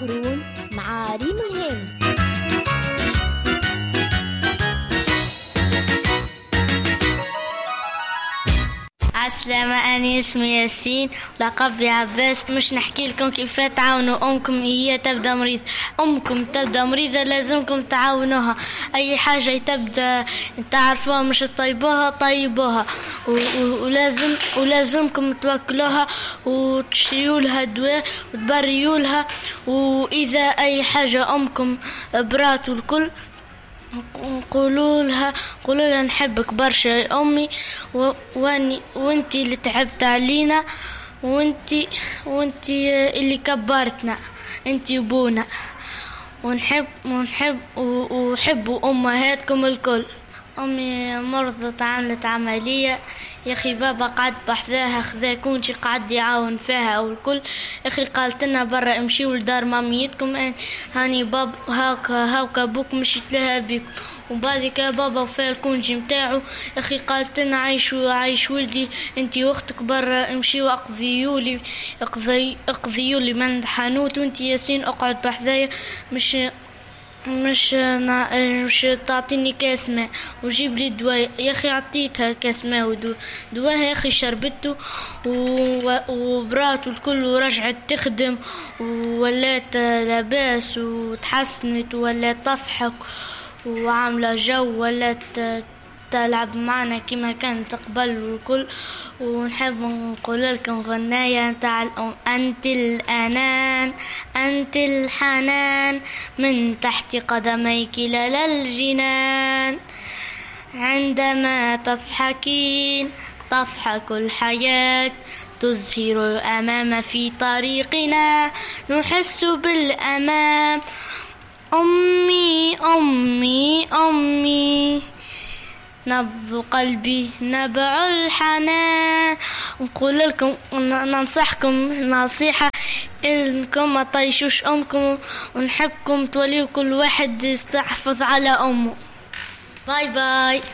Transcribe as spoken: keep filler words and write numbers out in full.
قرون مع ريم الهاني. عالسلامة، أنا اسمي ياسين لقبي عباس. مش نحكي لكم كيف تعاونوا أمكم هي تبدأ مريض. أمكم تبدأ مريضة لازمكم تعاونوها. أي حاجة تبدأ تعرفوها مش طيبوها طيبوها، ولازم ولازمكم توكلوها وتشتريوا لها دواء وتبريوا لها. وإذا أي حاجة أمكم برات والكل قولوا لها قولوا لها نحبك برشا يا أمي، واني وانتي اللي تعبت علينا، وانتي وانتي اللي كبرتنا، انتي وبونا، ونحب ونحب وحبوا أمهاتكم الكل. أمي مرضت عملت عملية يا أخي، بابا قعد بحذاها خذا كونشي قعد يعاون فيها أو الكل. يا أخي قالت لنا برا امشيوا لدار ماميتكم، هاني باب هاكا هاكا بوك مشيت لها بيكم. وبعدك بابا وفيها الكونجي متاعو يا أخي قالت لنا عايشوا عايش ولدي انتي واختك برا امشيوا اقضيولي اقضي اقضيولي من حانوت، وانتي ياسين اقعد بحذايا مش مش مش تعطيني كاس ماء وجيب لي دواء. يا اخي عطيتها كاس ماء ودواء يا اخي شربته وبرات والكل ورجعت تخدم وولات لاباس وتحسنت وولات تضحك وعامله جو ولات تلعب معنا كما كانت قبل والكل. ونحب نقول لكم غناية نتاع الأم: أنت الأنان أنت الحنان من تحت قدميك للا الجنان، عندما تضحكين تضحك الحياة، تزهر الأمام في طريقنا نحس بالأمان. أمي أمي أمي نبض قلبي نبع الحنان. نقول لكم ننصحكم نصيحة إنكم ما طيشوش أمكم، ونحبكم توليوا كل واحد يستحفظ على أمه. باي باي.